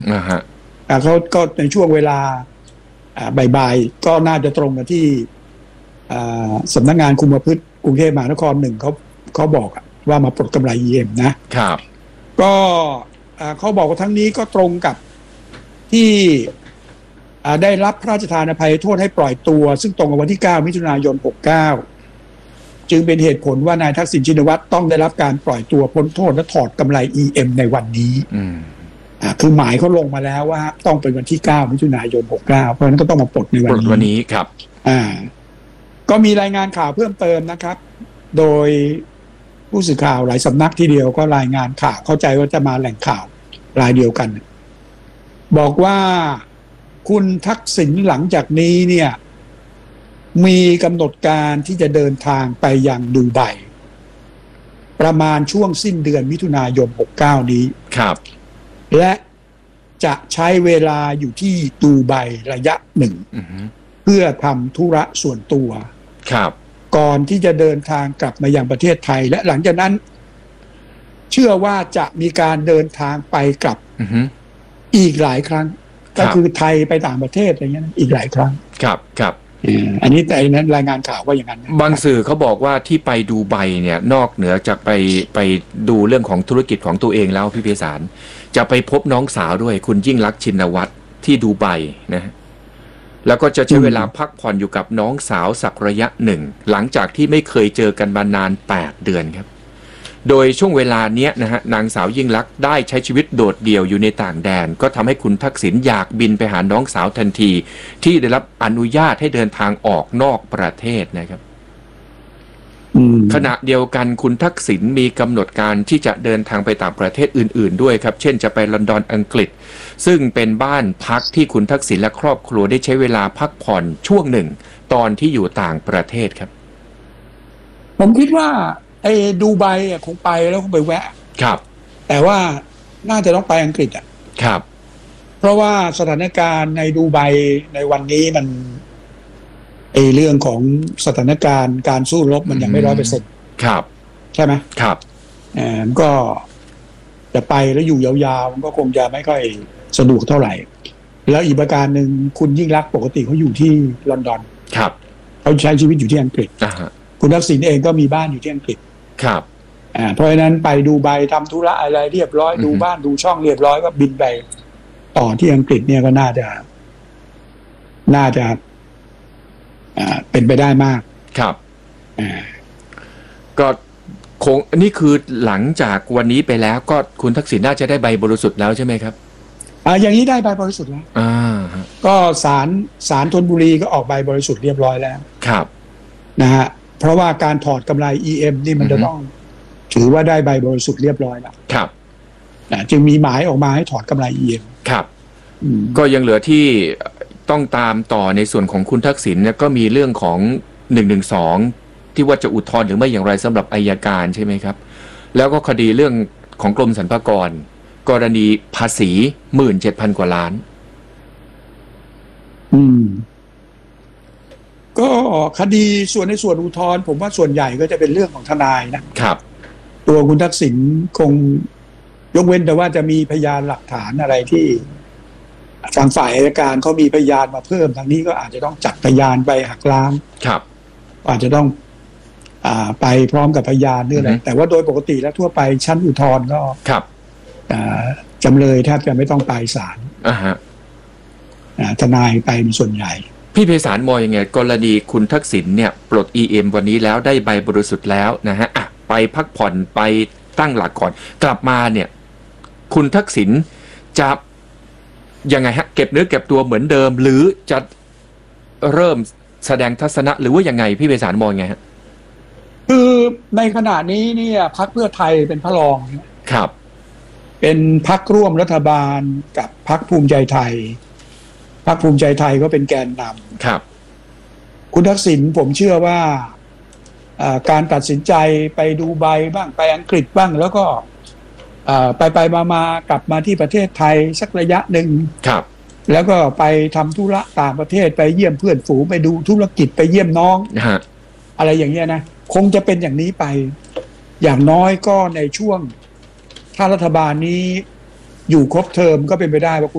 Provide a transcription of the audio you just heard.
ฮะเขาก็ในช่วงเวลาบ่ายๆก็น่าจะตรงกับที่สำนักงานคุมประพฤติกรุงเทพมหานคร1เขาบอกว่ามาปลดกำไร EM นะครับก็เขาบอกว่าทั้งนี้ก็ตรงกับที่ได้รับพระราชทานอภัยโทษให้ปล่อยตัวซึ่งตรงกับวันที่9มิถุนายน69จึงเป็นเหตุผลว่านายทักษิณชินวัตรต้องได้รับการปล่อยตัวพ้นโทษและถอดกำไร EM ในวันนี้คือหมายเขาลงมาแล้วว่าต้องเป็นวันที่9มิถุนายน69เพราะฉะนั้นก็ต้องมาปลดในวันนี้ครับก็มีรายงานข่าวเพิ่มเติมนะครับโดยผู้สื่อข่าวหลายสำนักทีเดียวก็รายงานข่าวเข้าใจว่าจะมาแหล่งข่าวรายเดียวกันบอกว่าคุณทักษิณหลังจากนี้เนี่ยมีกำหนดการที่จะเดินทางไปยังดูไบประมาณช่วงสิ้นเดือนมิถุนายน69นี้ครับและจะใช้เวลาอยู่ที่ดูไบระยะหนึ่งเพื่อทำธุระส่วนตัวครับก่อนที่จะเดินทางกลับมายังประเทศไทยและหลังจากนั้นเชื่อว่าจะมีการเดินทางไปกลับอีกหลายครั้งก็คือไทยไปต่างประเทศอะไรเงี้ยอีกหลายครั้งครับอันนี้แต่นั้นรายงานข่าวว่าอย่างนั้นบางสื่อเขาบอกว่าที่ไปดูไบเนี่ยนอกเหนือจากไปดูเรื่องของธุรกิจของตัวเองแล้วพี่ไพศาลจะไปพบน้องสาวด้วยคุณยิ่งลักษณ์ชินวัตรที่ดูไบนะแล้วก็จะใช้เวลาพักผ่อนอยู่กับน้องสาวสักระยะหนึ่งหลังจากที่ไม่เคยเจอกันมานาน8 เดือนครับโดยช่วงเวลาเนี้ยนะฮะนางสาวยิ่งลักษณ์ได้ใช้ชีวิตโดดเดี่ยวอยู่ในต่างแดนก็ทำให้คุณทักษิณอยากบินไปหาน้องสาวทันทีที่ได้รับอนุญาตให้เดินทางออกนอกประเทศนะครับขณะเดียวกันคุณทักษิณมีกำหนดการที่จะเดินทางไปต่างประเทศอื่นๆด้วยครับเช่นจะไปลอนดอนอังกฤษซึ่งเป็นบ้านพักที่คุณทักษิณและครอบครัวได้ใช้เวลาพักผ่อนช่วงหนึ่งตอนที่อยู่ต่างประเทศครับผมคิดว่าไอ้ดูไบคงไปแล้วคงไปแวะครับแต่ว่าน่าจะต้องไปอังกฤษครับเพราะว่าสถานการณ์ในดูไบในวันนี้มันเรื่องของสถานการณ์การสู้รบมันยังไม่100% ครับใช่ไหมครับก็จะไปแล้วอยู่ยาวๆมันก็คงจะไม่ค่อยสะดวกเท่าไหร่แล้วอีกประการหนึ่งคุณยิ่งลักษณ์ปกติเขาอยู่ที่ลอนดอนครับเขาใช้ชีวิตอยู่ที่อังกฤษคุณทักษิณเองก็มีบ้านอยู่ที่อังกฤษครับเพราะฉะนั้นไปดูไบทำธุระอะไรเรียบร้อยดูบ้านดูช่องเรียบร้อยก็บินไปต่อที่อังกฤษเนี่ยก็น่าจะเป็นไปได้มากครับก็คงนี่คือหลังจากวันนี้ไปแล้วก็คุณทักษิณน่าจะได้ใบบริสุทธิ์แล้วใช่ไหมครับอย่างนี้ได้ใบบริสุทธิ์แล้วก็ศาลธนบุรีก็ออกใบบริสุทธิ์เรียบร้อยแล้วครับนะฮะเพราะว่าการถอดกำไร EM นี่มันจะต้องถือว่าได้ใบบริสุทธิ์เรียบร้อยแล้วครับจึงมีหมายออกมาให้ถอดกำไร EM ครับก็ยังเหลือที่ต้องตามต่อในส่วนของคุณทักษิณเนี่ยก็มีเรื่องของ112ที่ว่าจะอุทธรณ์หรือไม่อย่างไรสำหรับอัยการใช่ไหมครับแล้วก็คดีเรื่องของกรมสรรพากรกรณีภาษี 17,000 กว่าล้านก็คดีในส่วนอุทธรณ์ผมว่าส่วนใหญ่ก็จะเป็นเรื่องของทนายนะครับตัวคุณทักษิณคงยกเว้นแต่ว่าจะมีพยานหลักฐานอะไรที่ทางฝ่ายอัยการเขามีพยานมาเพิ่มทางนี้ก็อาจจะต้องจัดพยานไปหักล้างครับอาจจะต้องไปพร้อมกับพยานหรืออะไรแต่ว่าโดยปกติแล้วทั่วไปชั้นอุทธรณ์ก็ครับจำเลยแทบจะไม่ต้องไปศาลทนายไปเป็นส่วนใหญ่พี่ไพศาลมองยังไงกรณีคุณทักษิณเนี่ยปลด EM วันนี้แล้วได้ใบบริสุทธิ์แล้วนะฮะไปพักผ่อนไปตั้งหลักก่อนกลับมาเนี่ยคุณทักษิณจะยังไงฮะเก็บเนื้อเก็บตัวเหมือนเดิมหรือจะเริ่มแสดงทัศนะหรือว่ายังไงพี่ไพศาลมองยังไงฮะคือในขณะนี้เนี่ยพรรคเพื่อไทยเป็นพระรองครับเป็นพรรคร่วมรัฐบาลกับพรรคภูมิใจไทยพรรคภูมิใจไทยก็เป็นแกนนำครับคุณทักษิณผมเชื่อว่าการตัดสินใจไปดูไบบ้างไปอังกฤษบ้างแล้วก็ไปมากลับมาที่ประเทศไทยสักระยะหนึ่งครับแล้วก็ไปทำธุระต่างประเทศไปเยี่ยมเพื่อนฝูงไปดูธุรกิจไปเยี่ยมน้องอะไรอย่างเงี้ยนะคงจะเป็นอย่างนี้ไปอย่างน้อยก็ในช่วงถ้ารัฐบาลนี้อยู่ครบเทอมก็เป็นไปได้ว่า